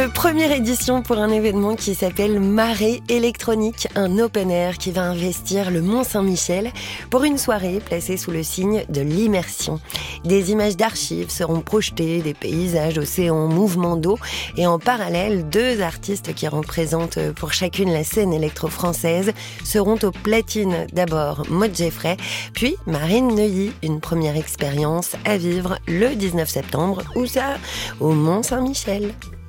Une première édition pour un événement qui s'appelle Marée électronique, un open air qui va investir le Mont-Saint-Michel pour une soirée placée sous le signe de l'immersion. Des images d'archives seront projetées, des paysages, océans, mouvements d'eau et en parallèle, 2 artistes qui représentent pour chacune la scène électro-française seront aux platines. D'abord Maud Geffray, puis Marine Neuilly, une première expérience à vivre le 19 septembre, où ça, au Mont-Saint-Michel.